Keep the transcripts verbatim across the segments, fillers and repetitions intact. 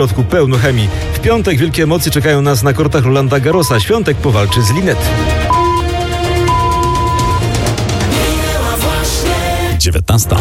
W środku pełno chemii. W piątek wielkie emocje czekają nas na kortach Rolanda Garrosa. Świątek powalczy z Linette. dziewiętnasta.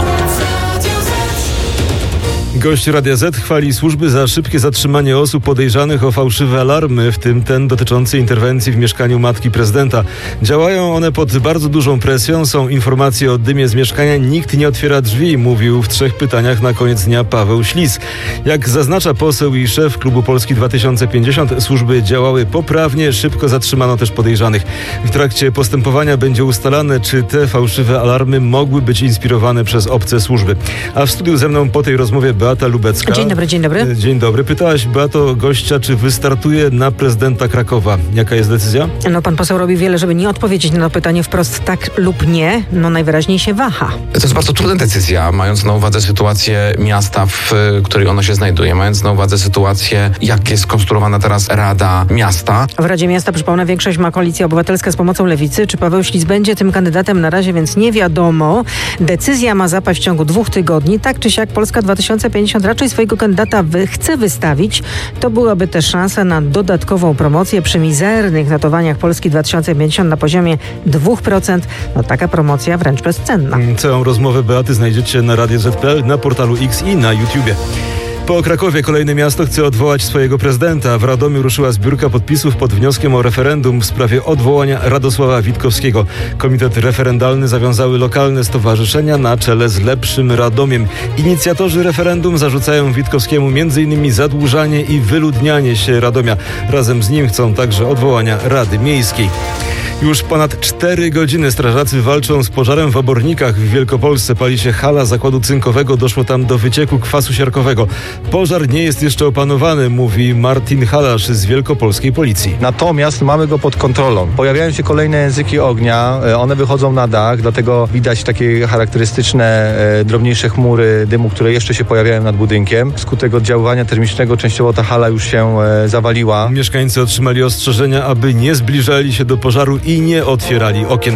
Gość Radia Z chwali służby za szybkie zatrzymanie osób podejrzanych o fałszywe alarmy, w tym ten dotyczący interwencji w mieszkaniu matki prezydenta. Działają one pod bardzo dużą presją, są informacje o dymie z mieszkania, nikt nie otwiera drzwi, mówił w trzech pytaniach na koniec dnia Paweł Ślis. Jak zaznacza poseł i szef klubu Polski dwa tysiące pięćdziesiąt, służby działały poprawnie, szybko zatrzymano też podejrzanych. W trakcie postępowania będzie ustalane, czy te fałszywe alarmy mogły być inspirowane przez obce służby. A w studiu ze mną po tej rozmowie Beata Lubecka. Dzień dobry, dzień dobry. Dzień dobry. Pytałaś, Beato, gościa, czy wystartuje na prezydenta Krakowa. Jaka jest decyzja? No, pan poseł robi wiele, żeby nie odpowiedzieć na to pytanie wprost tak lub nie. No, najwyraźniej się waha. To jest bardzo trudna decyzja, mając na uwadze sytuację miasta, w której ono się znajduje, mając na uwadze sytuację, jak jest skonstruowana teraz Rada Miasta. W Radzie Miasta, przypomnę, większość ma Koalicja Obywatelska z pomocą Lewicy. Czy Paweł Ślis będzie tym kandydatem na razie, więc nie wiadomo. Decyzja ma zapaść w ciągu dwóch tygodni. Tak czy siak Polska dwa tysiące pięćdziesiąt raczej swojego kandydata wy, chce wystawić. To byłaby też szansa na dodatkową promocję przy mizernych notowaniach Polski dwa tysiące pięćdziesiąt na poziomie dwa procent. No taka promocja wręcz bezcenna. Całą rozmowę Beaty znajdziecie na radio zet kropka pe el, na portalu X i na YouTubie. Po Krakowie kolejne miasto chce odwołać swojego prezydenta. W Radomiu ruszyła zbiórka podpisów pod wnioskiem o referendum w sprawie odwołania Radosława Witkowskiego. Komitet referendalny zawiązały lokalne stowarzyszenia na czele z Lepszym Radomiem. Inicjatorzy referendum zarzucają Witkowskiemu m.in. zadłużanie i wyludnianie się Radomia. Razem z nim chcą także odwołania Rady Miejskiej. Już ponad cztery godziny strażacy walczą z pożarem w Obornikach. W Wielkopolsce pali się hala zakładu cynkowego. Doszło tam do wycieku kwasu siarkowego. Pożar nie jest jeszcze opanowany, mówi Martin Halasz z Wielkopolskiej Policji. Natomiast mamy go pod kontrolą. Pojawiają się kolejne języki ognia. One wychodzą na dach, dlatego widać takie charakterystyczne e, drobniejsze chmury dymu, które jeszcze się pojawiają nad budynkiem. Wskutek oddziaływania termicznego częściowo ta hala już się e, zawaliła. Mieszkańcy otrzymali ostrzeżenia, aby nie zbliżali się do pożaru i nie otwierali okien.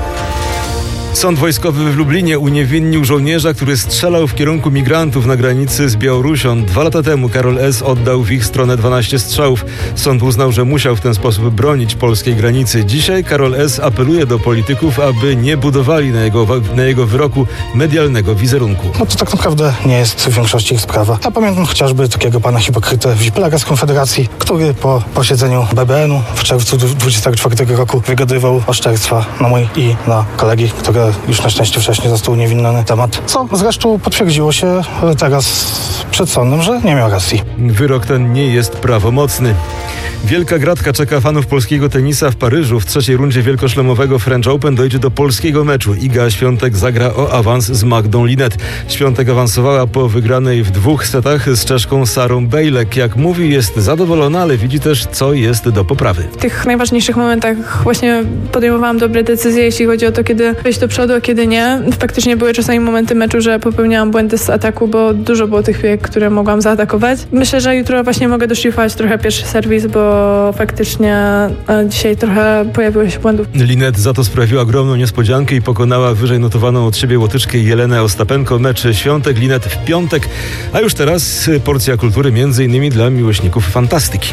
Sąd wojskowy w Lublinie uniewinnił żołnierza, który strzelał w kierunku migrantów na granicy z Białorusią. Dwa lata temu Karol S. oddał w ich stronę dwanaście strzałów. Sąd uznał, że musiał w ten sposób bronić polskiej granicy. Dzisiaj Karol S. apeluje do polityków, aby nie budowali na jego, na jego wyroku medialnego wizerunku. No to tak naprawdę nie jest w większości ich sprawa. Ja pamiętam chociażby takiego pana hipokrytę Wipelaga z Konfederacji, który po posiedzeniu B B N-u w czerwcu dwudziestego czwartego roku wygadywał oszczerstwa na mój i na kolegi, które już na szczęście wcześniej został uniewinniony temat, co zresztą potwierdziło się teraz przed sądem, że nie miał racji. Wyrok ten nie jest prawomocny. Wielka gratka czeka fanów polskiego tenisa w Paryżu. W trzeciej rundzie wielkoszlemowego French Open dojdzie do polskiego meczu. Iga Świątek zagra o awans z Magdą Linette. Świątek awansowała po wygranej w dwóch setach z Czeszką Sarą Bejlek. Jak mówi, jest zadowolona, ale widzi też, co jest do poprawy. W tych najważniejszych momentach właśnie podejmowałam dobre decyzje, jeśli chodzi o to, kiedy wejść do przodu, a kiedy nie. Faktycznie były czasami momenty meczu, że popełniałam błędy z ataku, bo dużo było tych piłek, które mogłam zaatakować. Myślę, że jutro właśnie mogę doszlifować trochę pierwszy serwis, bo faktycznie dzisiaj trochę pojawiło się błędów. Linette za to sprawiła ogromną niespodziankę i pokonała wyżej notowaną od siebie Łotyczkę Jelenę Ostapenko. Mecz Świątek Linette w piątek, a już teraz porcja kultury między innymi dla miłośników fantastyki.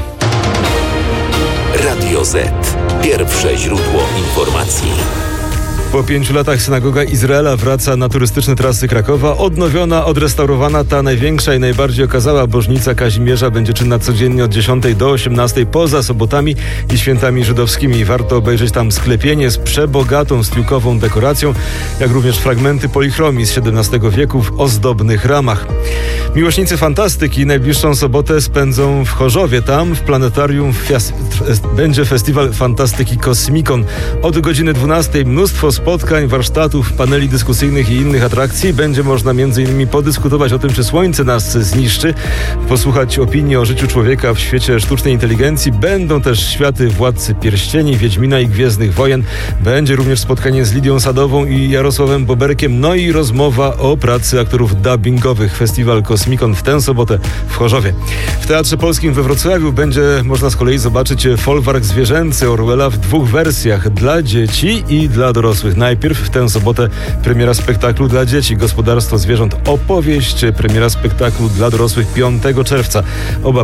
Radio Z. Pierwsze źródło informacji. Po pięciu latach synagoga Izraela wraca na turystyczne trasy Krakowa. Odnowiona, odrestaurowana, ta największa i najbardziej okazała bożnica Kazimierza będzie czynna codziennie od dziesiątej do osiemnastej poza sobotami i świętami żydowskimi. Warto obejrzeć tam sklepienie z przebogatą stryjkową dekoracją, jak również fragmenty polichromii z siedemnastego wieku w ozdobnych ramach. Miłośnicy fantastyki najbliższą sobotę spędzą w Chorzowie. Tam w planetarium fias- będzie festiwal fantastyki Kosmikon. Od godziny dwunastej mnóstwo spotkań, warsztatów, paneli dyskusyjnych i innych atrakcji. Będzie można między innymi podyskutować o tym, czy słońce nas zniszczy, posłuchać opinii o życiu człowieka w świecie sztucznej inteligencji. Będą też światy Władcy Pierścieni, Wiedźmina i Gwiezdnych Wojen. Będzie również spotkanie z Lidią Sadową i Jarosławem Boberkiem, no i rozmowa o pracy aktorów dubbingowych. Festiwal Kosmikon w tę sobotę w Chorzowie. W Teatrze Polskim we Wrocławiu będzie można z kolei zobaczyć folwark zwierzęcy Orwella w dwóch wersjach, dla dzieci i dla dorosłych. dorosłych. Najpierw w tę sobotę premiera spektaklu dla dzieci Gospodarstwo Zwierząt Opowieść, premiera spektaklu dla dorosłych piątego czerwca. Oba